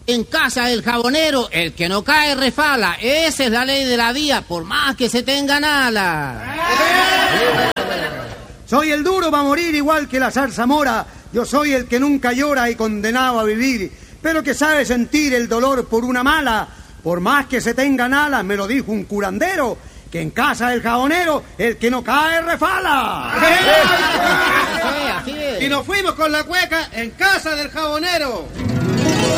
En casa del jabonero, el que no cae refala. Esa es la ley de la vida, por más que se tengan alas. Soy el duro, va a morir igual que la zarzamora. Yo soy el que nunca llora y condenado a vivir, pero que sabe sentir el dolor por una mala. Por más que se tengan alas, me lo dijo un curandero, que en casa del jabonero, el que no cae refala. Así es. Y nos fuimos con la cueca en casa del jabonero.